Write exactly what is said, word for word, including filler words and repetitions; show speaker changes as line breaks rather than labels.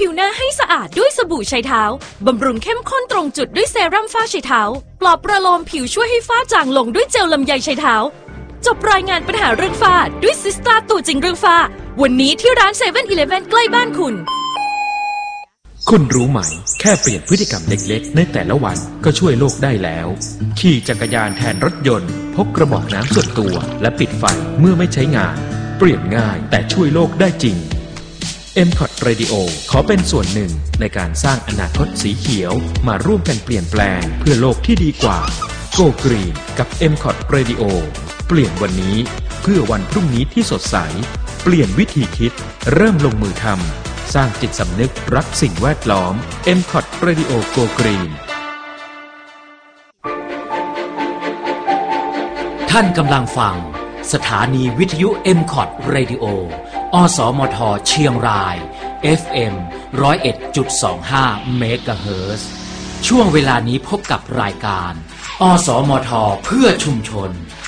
ผิวหน้าให้สะอาดด้วยสบู่ไชเท้าบำรุงเข้มข้นตรงจุดด้วยเซรั่มฝ้าไชเท้าปลอบประโลมผิวช่วยให้ฝ้าจางลงด้วยเจลลำไยไชเท้าจบรายงานปัญหาเรื่องฝ้าด้วยซิสตาตัวจริงเรื่องฝ้าวันนี้ที่ร้านเซเว่นอีเลฟเว่นใกล้บ้านคุณ
คุณรู้ไหมแค่เปลี่ยนพฤติกรรมเล็กๆในแต่ละวันก็ช่วยโลกได้แล้วขี่จักรยานแทนรถยนต์พกกระบอกน้ำส่วนตัวและปิดไฟเมื่อไม่ใช้งานเปลี่ยนง่ายแต่ช่วยโลกได้จริง เอ็ม คอท Radio ขอเป็นส่วนหนึ่งในการสร้างอนาคตสีเขียวมาร่วมกันเปลี่ยนแปลงเพื่อโลกที่ดีกว่า Go Green กับ เอ็ม คอท Radio เปลี่ยนวันนี้เพื่อวันพรุ่งนี้ที่สดใสเปลี่ยนวิธีคิดเริ่มลงมือทำสร้างจิตสำนึกรักสิ่งแวดล้อม เอ็ม คอท Radio Go Green
ท่านกำลังฟังสถานีวิทยุ เอ็ม คอท Radio อสมทเชียงราย เอฟ เอ็ม หนึ่งศูนย์เอ็ดจุดสองห้า เมกะเฮิรตซ์ช่วงเวลานี้พบกับรายการอสมทเพื่อชุมชน